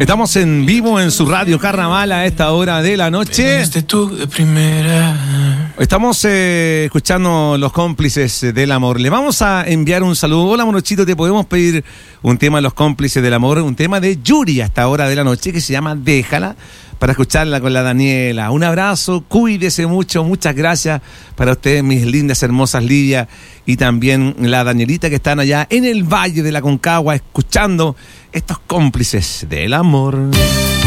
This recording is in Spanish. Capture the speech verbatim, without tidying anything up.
Estamos en vivo en su radio Carnaval a esta hora de la noche. Tú de primera. Estamos eh, escuchando Los Cómplices del Amor. Le vamos a enviar un saludo. Hola, Morochito, te podemos pedir un tema de Los Cómplices del Amor, un tema de Yuri a esta hora de la noche que se llama Déjala, para escucharla con la Daniela. Un abrazo, cuídese mucho, muchas gracias para ustedes, mis lindas, hermosas Lidia y también la Danielita, que están allá en el Valle de la Concagua escuchando estos Cómplices del Amor.